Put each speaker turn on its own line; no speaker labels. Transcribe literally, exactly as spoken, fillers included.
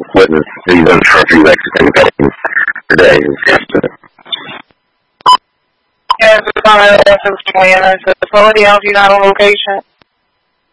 witness. He's unsure if he's actually paying today.
Yes, it's on the facility. Are you not on location?